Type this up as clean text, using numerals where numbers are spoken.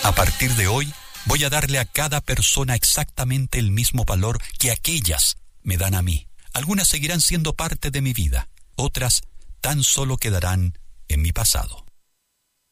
A partir de hoy, voy a darle a cada persona exactamente el mismo valor que aquellas me dan a mí. Algunas seguirán siendo parte de mi vida, otras tan solo quedarán en mi pasado.